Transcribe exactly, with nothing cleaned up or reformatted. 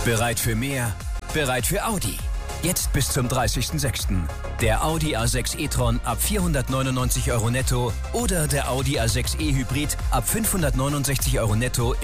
Bereit für mehr? Bereit für Audi. Jetzt bis zum dreißigsten sechsten Der Audi A sechs e-tron ab vierhundertneunundneunzig Euro netto oder der Audi A sechs e Hybrid ab fünfhundertneunundsechzig Euro netto